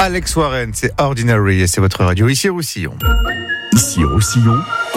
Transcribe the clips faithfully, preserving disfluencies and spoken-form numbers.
Alex Warren, c'est Ordinary et c'est votre radio ici au Roussillon. Ici au Roussillon.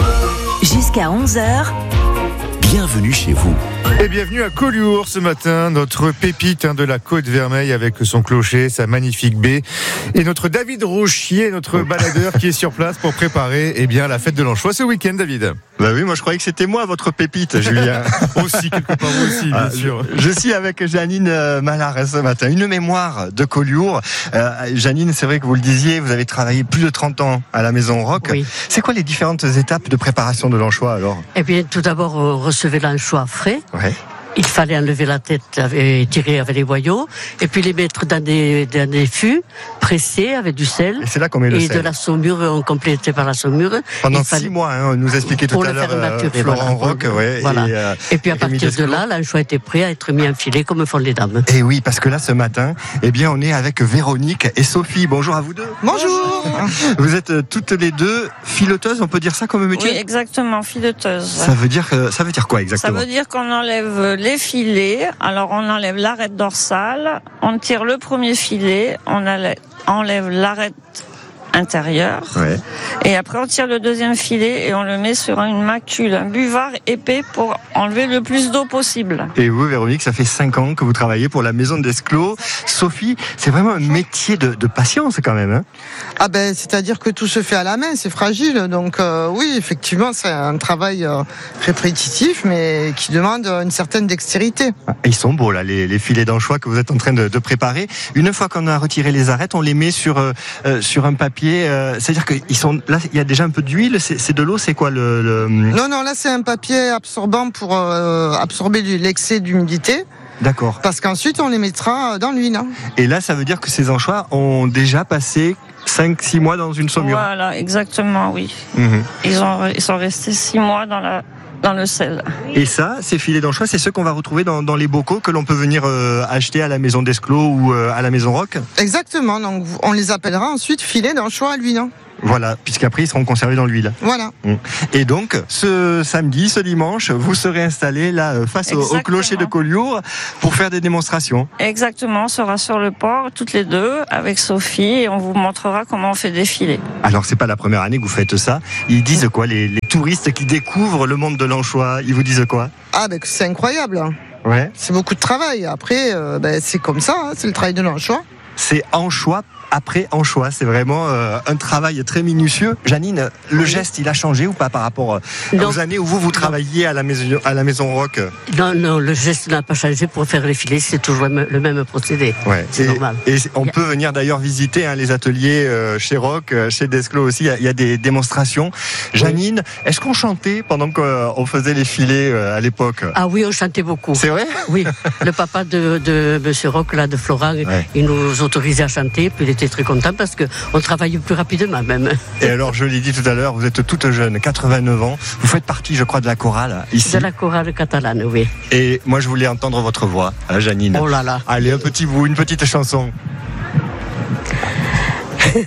Jusqu'à onze heures. Bienvenue chez vous. Et bienvenue à Collioure ce matin, notre pépite hein, de la Côte Vermeille avec son clocher, sa magnifique baie. Et notre David Rochier, notre baladeur qui est sur place pour préparer eh bien, la fête de l'Anchois ce week-end, David. Bah oui, moi je croyais que c'était moi votre pépite, Julien. Aussi, quelque part aussi, bien ah, sûr. Je, je suis avec Janine Mallard ce matin, une mémoire de Collioure. Euh, Janine, c'est vrai que vous le disiez, vous avez travaillé plus de trente ans à la Maison Rock. Oui. C'est quoi les différentes étapes de préparation de l'anchois alors ? Eh bien, tout d'abord, on recevait l'anchois frais. Ouais. Il fallait enlever la tête et tirer avec les boyaux, et puis les mettre dans des, dans des fûts pressés avec du sel. Et c'est là qu'on met le et sel. de la saumure, on complétait par la saumure. Pendant Il six fallait... mois, hein, on nous expliquait tout pour à le l'heure faire maturer, euh, Florent voilà. Roch. Ouais, voilà. Et, euh, et puis à Rémi partir de Desclaux. là, l'anchois était prêt à être mis en filet comme font les dames. Et oui, parce que là, ce matin, eh bien, on est avec Véronique et Sophie. Bonjour à vous deux. Bonjour. Vous êtes toutes les deux filoteuses, on peut dire ça comme métier ? Oui, exactement, fileteuse. Ça veut dire que, ça veut dire quoi Ça exactement ? veut dire qu'on enlève les filets. Alors, on enlève l'arête dorsale, on tire le premier filet, on enlève l'arête intérieure. Ouais. Et après, on tire le deuxième filet et on le met sur une macule, un buvard épais pour enlever le plus d'eau possible. Et vous, Véronique, ça fait cinq ans que vous travaillez pour la Maison Desclaux. Sophie, c'est vraiment un métier de, de patience quand même. Hein ? Ah ben, c'est-à-dire que tout se fait à la main, c'est fragile. Donc euh, oui, effectivement, c'est un travail euh, répétitif, mais qui demande une certaine dextérité. Et ils sont beaux là, les, les filets d'anchois que vous êtes en train de, de préparer. Une fois qu'on a retiré les arêtes, on les met sur euh, sur un papier. Euh, c'est-à-dire qu'ils sont là, il y a déjà un peu d'huile. C'est, c'est de l'eau, c'est quoi le, le... Non, non, là c'est un papier absorbant pour euh, absorber l'excès d'humidité. D'accord. Parce qu'ensuite on les mettra dans l'huile. Hein. Et là, ça veut dire que ces anchois ont déjà passé cinq six mois dans une saumure. Voilà, exactement, oui. Mmh. Ils, ont, ils sont restés six mois dans la... dans le sel. Et ça, ces filets d'anchois, c'est ceux qu'on va retrouver dans, dans les bocaux que l'on peut venir euh, acheter à la Maison Desclaux ou euh, à la Maison Roch. Exactement, donc on les appellera ensuite filets d'anchois à l'huile. Hein. Voilà, puisqu'après ils seront conservés dans l'huile. Voilà. Et donc, ce samedi, ce dimanche, vous serez installés là face au, au clocher de Collioure pour faire des démonstrations. Exactement, on sera sur le port toutes les deux avec Sophie et on vous montrera comment on fait des filets. Alors, c'est pas la première année que vous faites ça. Ils disent quoi, les, les touristes qui découvrent le monde de l'anchois, ils vous disent quoi ? Ah ben c'est incroyable. Ouais. C'est beaucoup de travail. Après, euh, ben, c'est comme ça, hein, c'est le travail de l'anchois. C'est anchois après anchois, c'est vraiment euh, un travail très minutieux. Janine, le oui. geste, il a changé ou pas par rapport non. aux années où vous, vous travailliez à la maison, à la Maison Roch ? Non, non, le geste n'a pas changé. Pour faire les filets, c'est toujours le même procédé. Ouais. C'est et, normal. Et on peut venir d'ailleurs visiter hein, les ateliers euh, chez Roch, euh, chez Desclaux aussi, il y, y a des démonstrations. Janine, oui. Est-ce qu'on chantait pendant qu'on euh, faisait les filets euh, à l'époque ? Ah oui, on chantait beaucoup. C'est vrai ? Oui, le papa de, de Monsieur Roch, là, de Florent, ouais. il nous autorisait à chanter, puis il était très content parce qu'on travaille plus rapidement même. Et alors, je l'ai dit tout à l'heure, vous êtes toute jeune, quatre-vingt-neuf ans. Vous faites partie, je crois, de la chorale ici. De la chorale catalane, oui. Et moi, je voulais entendre votre voix, hein, Janine. Oh là là. Allez, un petit bout, une petite chanson. Oh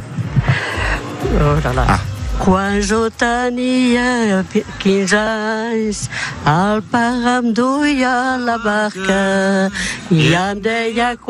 là là. Ah. Quan jo tenia quinze anys, el pare em duia a la barca i em deia